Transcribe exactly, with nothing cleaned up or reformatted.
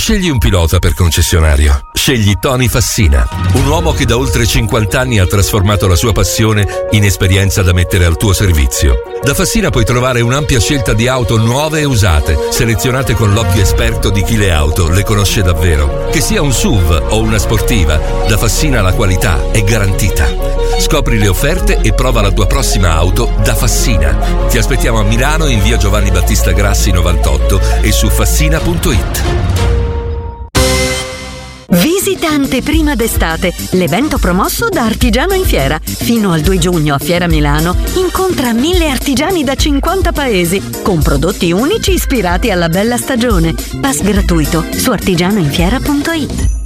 scegli un pilota per concessionario. Scegli Tony Fassina, un uomo che da oltre cinquanta anni ha trasformato la sua passione in esperienza da mettere al tuo servizio. Da Fassina puoi trovare un'ampia scelta di auto nuove e usate, selezionate con l'occhio esperto di chi le auto le conosce davvero. Che sia un S U V o una sportiva, da Fassina la qualità è garantita. Scopri le offerte e prova la tua prossima auto da Fassina. Ti aspettiamo a Milano in via Giovanni Battista Grassi novantotto e su fassina punto it. Visita Anteprima d'estate, l'evento promosso da Artigiano in Fiera. Fino al due giugno a Fiera Milano incontra mille artigiani da cinquanta paesi con prodotti unici ispirati alla bella stagione. Pass gratuito su artigianoinfiera punto it.